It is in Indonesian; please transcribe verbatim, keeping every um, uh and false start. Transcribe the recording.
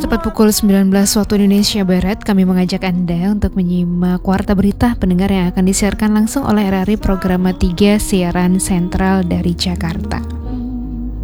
Tepat pukul sembilan belas waktu Indonesia Barat, kami mengajak Anda untuk menyimak Warta Berita pendengar yang akan disiarkan langsung oleh R R I Programa tiga Siaran Sentral dari Jakarta.